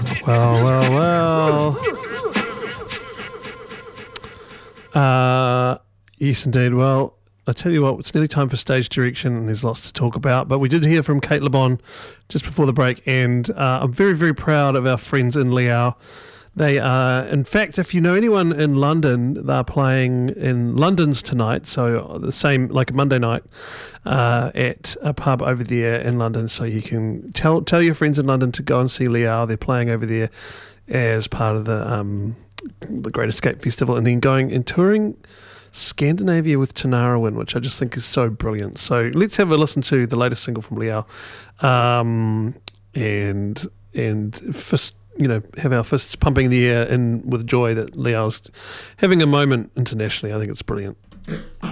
Yes, indeed. Well, I tell you what, it's nearly time for stage direction and there's lots to talk about. But we did hear from Kate Le Bon just before the break, and I'm very, very proud of our friends in Liao. They are, in fact, if you know anyone in London, they're playing in London's tonight, so the same, like a Monday night, at a pub over there in London. So you can tell your friends in London to go and see Liao. They're playing over there as part of the Great Escape Festival, and then going and touring Scandinavia with Tinariwen, which I just think is so brilliant. So let's have a listen to the latest single from Liao, and first, have our fists pumping in the air with joy that Liao's having a moment internationally. I think it's brilliant.